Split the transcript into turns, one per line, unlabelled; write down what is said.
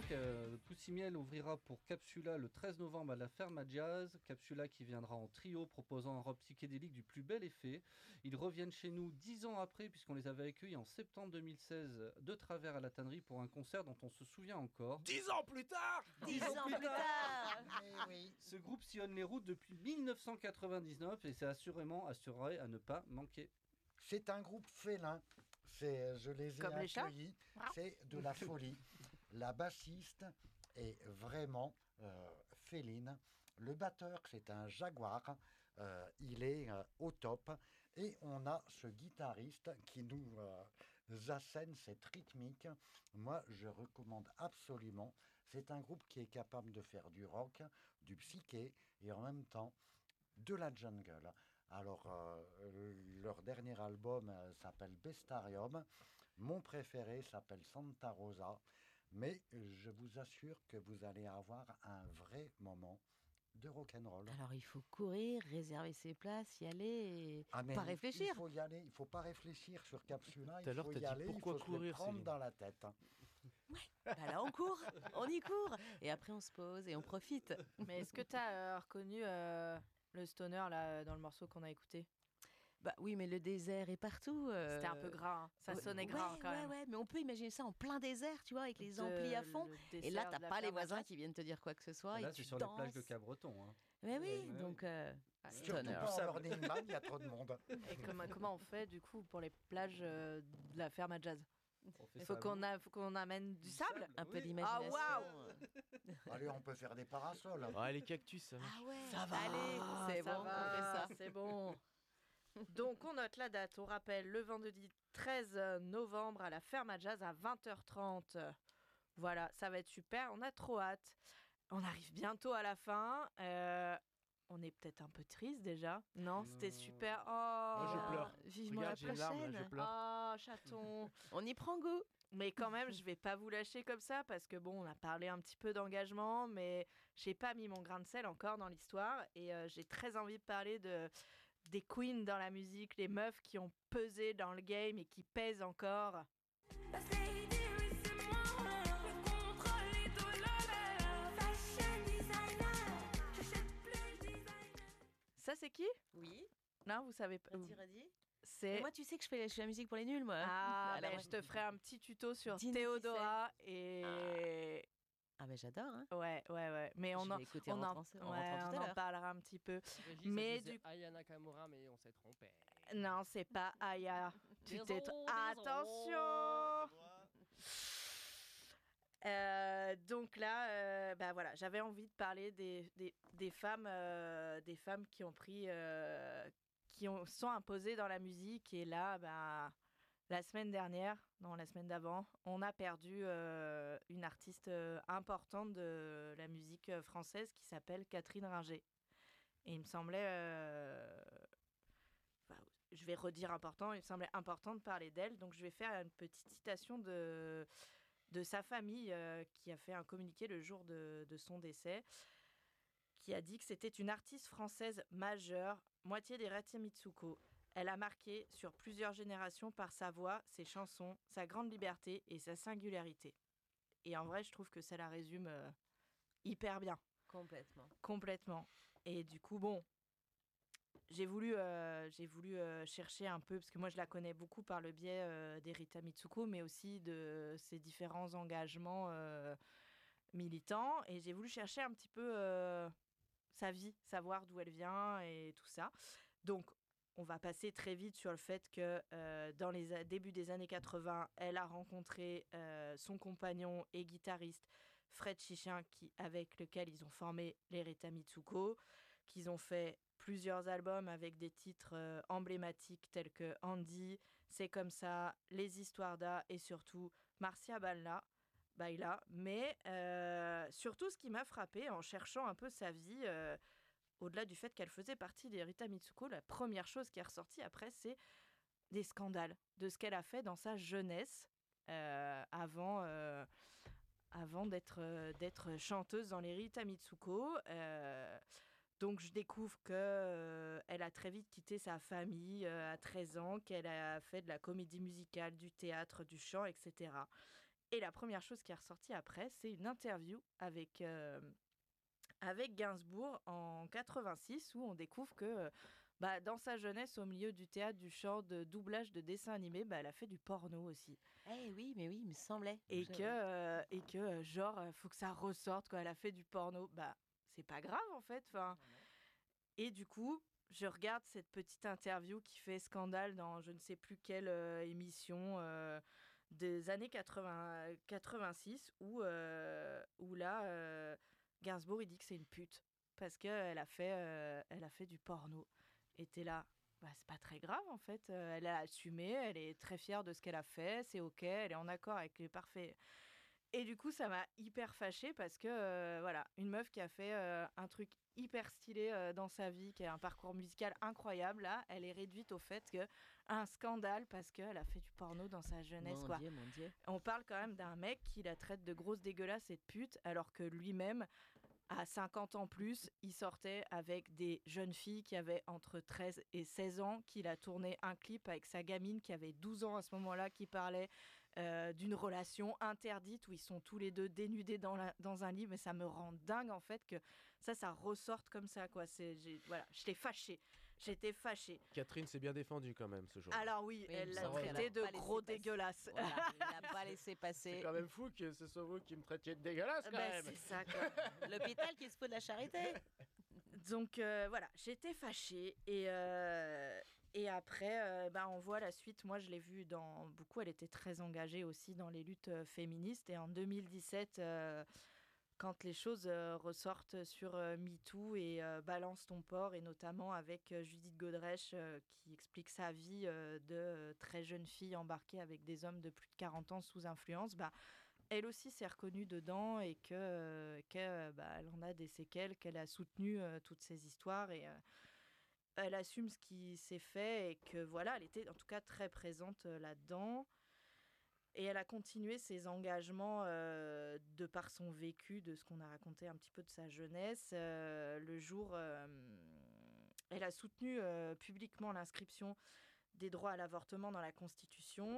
Poussimiel ouvrira pour Capsula le 13 novembre à la Ferma Jazz. Capsula qui viendra en trio proposant un rock psychédélique du plus bel effet. Ils reviennent chez nous 10 ans après puisqu'on les avait accueillis en septembre 2016 de travers à la tannerie pour un concert dont on se souvient encore.
10 ans plus tard
10 ans plus tard.
Oui.
Ce groupe sillonne les routes depuis 1999 et c'est assurément assuré à ne pas manquer.
C'est un groupe félin. Je les ai
Comme les chats.
accueillis. C'est de la folie. La bassiste est vraiment féline. Le batteur, c'est un jaguar. Il est au top. Et on a ce guitariste qui nous assène cette rythmique. Moi, je recommande absolument. C'est un groupe qui est capable de faire du rock, du psyché et en même temps de la jungle. Alors, leur dernier album s'appelle Bestarium. Mon préféré s'appelle Santa Rosa. Mais je vous assure que vous allez avoir un vrai moment de rock'n'roll.
Alors il faut courir, réserver ses places, y aller et pas réfléchir.
Il faut y aller, il ne faut pas réfléchir sur Capsula.
Tout à
Il
l'heure,
faut
t'as
y
dit
aller,
pourquoi
il faut se
courir,
le prendre
Céline
dans la tête.
Bah là on court, on y court. Et après on se pose et on profite.
Mais est-ce que tu as reconnu le stoner là, dans le morceau qu'on a écouté?
Bah oui, mais le désert est partout.
C'était un peu gras, hein. Ça sonnait gras quand même.
Ouais, mais on peut imaginer ça en plein désert, tu vois, avec les amplis à fond. Et là, t'as pas les voisins qui viennent te dire quoi que ce soit.
Là,
et
c'est
tu
sur
danses.
les plages de Cabreton. Hein.
Mais oui,
Ouais,
donc
Surtout
stoner.
pas en Burning Man, il y a trop de monde.
Et comment on fait du coup pour les plages de la ferme à jazz?
On fait
Il
ça
faut qu'on amène du sable.
Un peu
oui.
d'imagination.
Ah,
Allez, on peut faire des parasols.
Ouais, les cactus, ça marche.
Ah ouais.
Ça va.
Allez, c'est
ça
bon,
va,
on fait ça.
c'est bon. Donc on note la date, on rappelle le vendredi 13 novembre à la ferme à jazz à 20h30. Voilà, ça va être super, on a trop hâte. On arrive bientôt à la fin. On est peut-être un peu triste déjà. Non, c'était super. Oh,
Moi, je pleure.
Vivement
Regarde,
la
j'ai une larme, là,
prochaine.
je pleure.
Oh, chaton.
On y prend goût.
Mais quand même, je vais pas vous lâcher comme ça parce que bon, on a parlé un petit peu d'engagement, mais j'ai pas mis mon grain de sel encore dans l'histoire et j'ai très envie de parler des queens dans la musique, les meufs qui ont pesé dans le game et qui pèsent encore. Ça c'est qui?
Oui.
Non, vous savez pas.
Redis.
C'est.
Moi, tu sais que je fais la musique pour les nuls, moi.
Ah,
Alors,
ben, je te ferai un petit tuto sur
Dis-nous qui
Théodora et.
Ah, mais j'adore. Hein.
Ouais. Mais
Je vais écouter en rentrant tout à
on
l'heure.
en parlera un petit peu.
Régis,
Mais
ça disait
du-
Aya Nakamura, mais on s'est trompé.
Non, c'est pas Aya. Tu t'es.
Désolé.
Attention! Donc là, bah voilà, j'avais envie de parler des femmes qui ont pris, sont imposées dans la musique. Et là, bah, la semaine d'avant, on a perdu une artiste importante de la musique française qui s'appelle Catherine Ringer. Et il me semblait, je vais redire important, il me semblait important de parler d'elle. Donc je vais faire une petite citation de sa famille qui a fait un communiqué le jour de son décès, qui a dit que c'était une artiste française majeure, moitié des Rata Mitsuko. Elle a marqué sur plusieurs générations par sa voix, ses chansons, sa grande liberté et sa singularité. Et en vrai, je trouve que ça la résume hyper bien. Complètement. Et du coup, bon, j'ai voulu chercher un peu, parce que moi je la connais beaucoup par le biais des Rita Mitsuko, mais aussi de ses différents engagements militants. Et j'ai voulu chercher un petit peu sa vie, savoir d'où elle vient et tout ça. Donc, on va passer très vite sur le fait que dans les débuts des années 80, elle a rencontré son compagnon et guitariste Fred Chichin, avec lequel ils ont formé les Rita Mitsuko, qu'ils ont fait plusieurs albums avec des titres emblématiques tels que Andy, C'est comme ça, Les Histoires d'A et surtout Marcia Baila. Mais surtout, ce qui m'a frappé en cherchant un peu sa vie, au-delà du fait qu'elle faisait partie des Rita Mitsuko, la première chose qui est ressortie après, c'est des scandales de ce qu'elle a fait dans sa jeunesse avant d'être chanteuse dans les Rita Mitsuko. Donc, je découvre qu'elle a très vite quitté sa famille à 13 ans, qu'elle a fait de la comédie musicale, du théâtre, du chant, etc. Et la première chose qui est ressortie après, c'est une interview avec Gainsbourg en 86 où on découvre que dans sa jeunesse, au milieu du théâtre, du chant, de doublage, de dessin animé, elle a fait du porno aussi.
Eh oui, il me semblait.
Et que genre, faut que ça ressorte, quoi. Elle a fait du porno. C'est pas grave, en fait. Enfin, et du coup, je regarde cette petite interview qui fait scandale dans je ne sais plus quelle émission des années 86 où là, Gainsbourg, il dit que c'est une pute parce qu'elle a fait du porno. Et t'es là, c'est pas très grave en fait. Elle a assumé, elle est très fière de ce qu'elle a fait, c'est ok, elle est en accord avec les parfaits. Et du coup, ça m'a hyper fâchée parce que, une meuf qui a fait un truc hyper stylé dans sa vie, qui a un parcours musical incroyable, là, elle est réduite au fait qu'un scandale parce qu'elle a fait du porno dans sa jeunesse,
Mon Dieu.
On parle quand même d'un mec qui la traite de grosse dégueulasse et de pute, alors que lui-même, à 50 ans plus, il sortait avec des jeunes filles qui avaient entre 13 et 16 ans, qu'il a tourné un clip avec sa gamine qui avait 12 ans à ce moment-là, qui parlait d'une relation interdite où ils sont tous les deux dénudés dans un lit. Mais ça me rend dingue en fait que ça ressorte comme ça, quoi. J'étais fâchée. J'étais fâchée.
Catherine s'est bien défendue quand même ce jour.
Alors oui, elle l'a
semble
traité
qu'elle a
de
pas
gros
laissé passer.
dégueulasse.
Voilà, il n'a pas laissé passer.
C'est quand même fou que ce soit vous qui me traitiez de dégueulasse quand même.
C'est ça, quoi.
L'hôpital qui se fout de la charité.
Donc j'étais fâchée et après on voit la suite. Moi je l'ai vue dans beaucoup, elle était très engagée aussi dans les luttes féministes et en 2017 quand les choses ressortent sur MeToo et Balance ton porc et notamment avec Judith Godrèche qui explique sa vie de très jeune fille embarquée avec des hommes de plus de 40 ans sous influence, elle aussi s'est reconnue dedans et qu'elle en a des séquelles, qu'elle a soutenu toutes ces histoires et elle assume ce qui s'est fait et que elle était en tout cas très présente là-dedans. Et elle a continué ses engagements de par son vécu, de ce qu'on a raconté un petit peu de sa jeunesse. Le jour, elle a soutenu publiquement l'inscription des droits à l'avortement dans la Constitution.